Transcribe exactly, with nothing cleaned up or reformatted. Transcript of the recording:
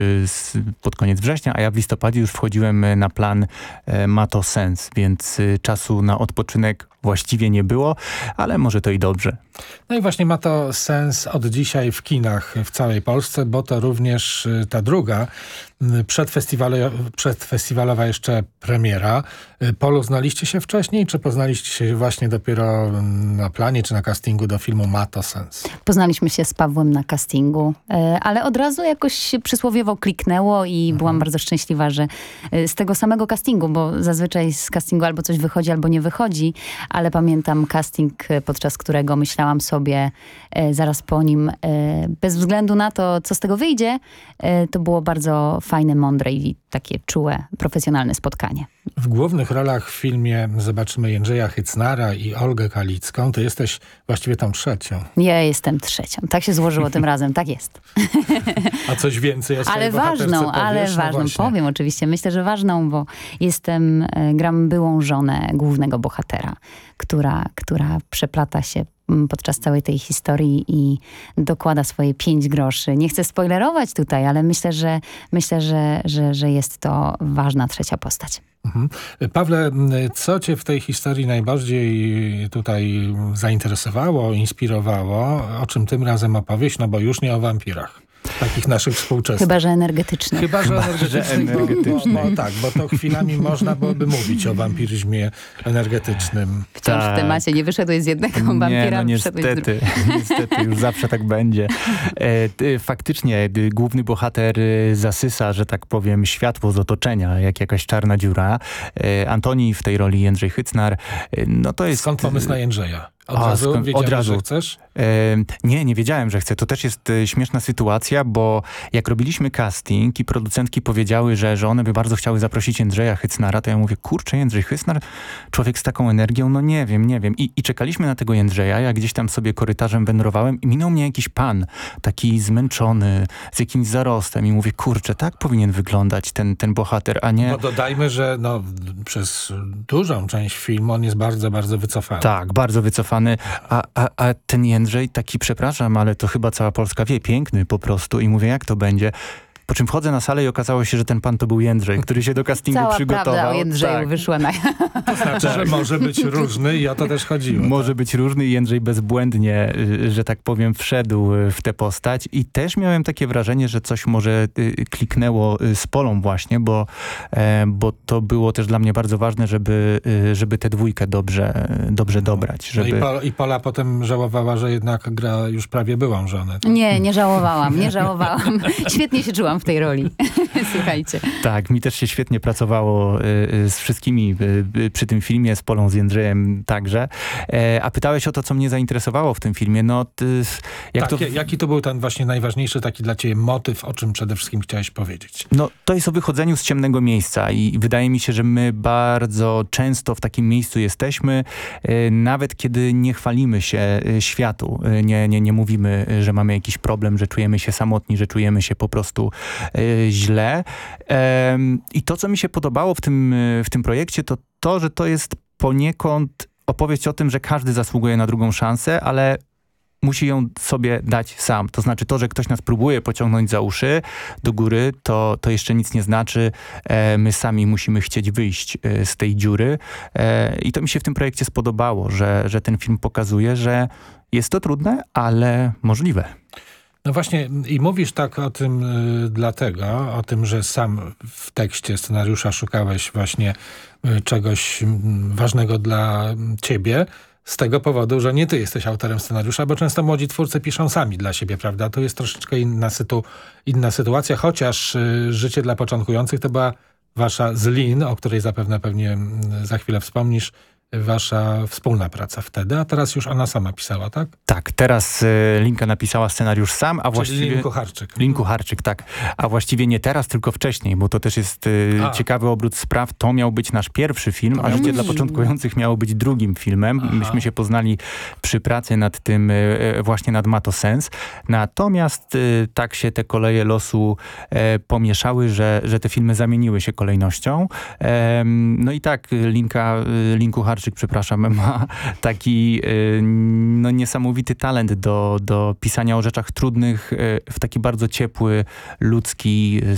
z, pod koniec września, a ja w listopadzie już wchodziłem na plan Ma to sens, więc czasu na odpoczynek właściwie nie było, ale może to i dobrze. No i właśnie ma to sens od dzisiaj w kinach w całej Polsce, bo to również ta druga przedfestiwalowa jeszcze premiera. Polu, znaliście się wcześniej, czy poznaliście się właśnie dopiero na planie, czy na castingu do filmu Ma to sens? Poznaliśmy się z Pawłem na castingu, ale od razu jakoś przysłowiowo kliknęło i mhm. byłam bardzo szczęśliwa, że z tego samego castingu, bo zazwyczaj z castingu albo coś wychodzi, albo nie wychodzi, ale pamiętam casting, podczas którego myślałam sobie e, zaraz po nim, e, bez względu na to, co z tego wyjdzie, e, to było bardzo fajne, mądre i takie czułe, profesjonalne spotkanie. W głównych rolach w filmie zobaczymy Jędrzeja Hycnara i Olgę Kalicką. Ty jesteś właściwie tą trzecią. Ja jestem trzecią. Tak się złożyło tym razem. Tak jest. A coś więcej o swojej Ale ważną, powiesz? ale No ważną. właśnie. Powiem oczywiście. Myślę, że ważną, bo jestem, gram byłą żonę głównego bohatera, która, która przeplata się podczas całej tej historii i dokłada swoje pięć groszy. Nie chcę spoilerować tutaj, ale myślę, że myślę, że, że, że jest to ważna trzecia postać. Mhm. Pawle, co cię w tej historii najbardziej tutaj zainteresowało, inspirowało? O czym tym razem opowieść? No bo już nie o wampirach. Takich naszych współczesnych. Chyba, że energetycznych. Chyba, że Chyba, energetycznych. że energetycznych. Bo, bo, bo, tak, bo to chwilami można byłoby mówić o wampiryzmie energetycznym. Wciąż tak. w temacie. Nie wyszedłeś z jednego wampira, nie, no niestety, z niestety, niestety, już zawsze tak będzie. E, faktycznie główny bohater zasysa, że tak powiem, światło z otoczenia, jak jakaś czarna dziura. E, Antoni w tej roli Jędrzej Hycnar. E, no to jest... Skąd pomysł na Jędrzeja? Od A, razu skąd, wiedziałeś, od razu. że chcesz? E, nie, nie wiedziałem, że chcę. To też jest e, śmieszna sytuacja, bo jak robiliśmy casting i producentki powiedziały, że, że one by bardzo chciały zaprosić Jędrzeja Hycnara, to ja mówię, kurczę, Jędrzej Hycnar, człowiek z taką energią, no nie wiem, nie wiem. I, i czekaliśmy na tego Jędrzeja, ja gdzieś tam sobie korytarzem wędrowałem i minął mnie jakiś pan, taki zmęczony, z jakimś zarostem i mówię, kurczę, tak powinien wyglądać ten, ten bohater, a nie... Bo dodajmy, że no, przez dużą część filmu on jest bardzo, bardzo wycofany. Tak, bardzo wycofany, a, a, a ten Jędrzej taki, przepraszam, ale to chyba cała Polska wie, piękny po prostu i mówię, jak to będzie. Po czym wchodzę na salę i okazało się, że ten pan to był Jędrzej, który się do castingu Cała przygotował. prawda o Jędrzeju tak. wyszła na... To znaczy, że może być różny i o to też chodziło. Może tak? być różny i Jędrzej bezbłędnie, że tak powiem, wszedł w tę postać i też miałem takie wrażenie, że coś może kliknęło z Polą właśnie, bo, bo to było też dla mnie bardzo ważne, żeby, żeby tę dwójkę dobrze, dobrze dobrać. Żeby... No i, Pola, i Pola potem żałowała, że jednak gra już prawie byłą żonę. Tak? Nie, nie żałowałam, nie żałowałam. Świetnie się czułam w tej roli. Słuchajcie. Tak, mi też się świetnie pracowało y, z wszystkimi y, przy tym filmie, z Polą, z Jędrzejem także. E, a pytałeś o to, co mnie zainteresowało w tym filmie. No, ty, jak tak, to... Jaki to był ten właśnie najważniejszy taki dla ciebie motyw, o czym przede wszystkim chciałeś powiedzieć? No, to jest o wychodzeniu z ciemnego miejsca i wydaje mi się, że my bardzo często w takim miejscu jesteśmy, y, nawet kiedy nie chwalimy się y, światu, y, nie, nie, nie mówimy, y, że mamy jakiś problem, że czujemy się samotni, że czujemy się po prostu y, źle. I to, co mi się podobało w tym, w tym projekcie, to to, że to jest poniekąd opowieść o tym, że każdy zasługuje na drugą szansę, ale musi ją sobie dać sam. To znaczy to, że ktoś nas próbuje pociągnąć za uszy do góry, to, to jeszcze nic nie znaczy. My sami musimy chcieć wyjść z tej dziury. I to mi się w tym projekcie spodobało, że, że ten film pokazuje, że jest to trudne, ale możliwe. No właśnie i mówisz tak o tym y, dlatego, o tym, że sam w tekście scenariusza szukałeś właśnie y, czegoś y, ważnego dla ciebie, z tego powodu, że nie ty jesteś autorem scenariusza, bo często młodzi twórcy piszą sami dla siebie, prawda? To jest troszeczkę inna, sytu, inna sytuacja, chociaż y, Życie dla początkujących to była wasza z Lin, o której zapewne pewnie y, za chwilę wspomnisz, wasza wspólna praca wtedy, a teraz już ona sama pisała, tak? Tak, teraz y, Linka napisała scenariusz sam, a Czyli właściwie... Linku Harczyk. Linku Harczyk, tak. A właściwie nie teraz, tylko wcześniej, bo to też jest y, ciekawy obrót spraw. To miał być nasz pierwszy film, a Życie dla początkujących miało być drugim filmem. Aha. Myśmy się poznali przy pracy nad tym, y, właśnie nad Ma to sens. Natomiast y, tak się te koleje losu y, pomieszały, że, że te filmy zamieniły się kolejnością. Y, no i tak, Linka, y, Linku Harczyk przepraszam, ma taki y, no, niesamowity talent do, do pisania o rzeczach trudnych y, w taki bardzo ciepły, ludzki